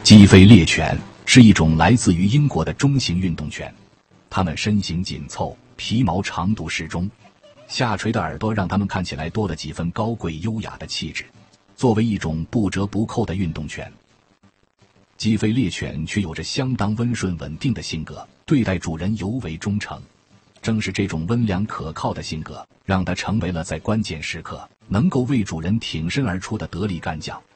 基菲猎犬是一种来自于英国的中型运动犬，它们身形紧凑，皮毛长度适中，下垂的耳朵让它们看起来多了几分高贵优雅的气质。作为一种不折不扣的运动犬，基菲猎犬却有着相当温顺稳定的性格，对待主人尤为忠诚。正是这种温良可靠的性格，让它成为了在关键时刻能够为主人挺身而出的得力干将。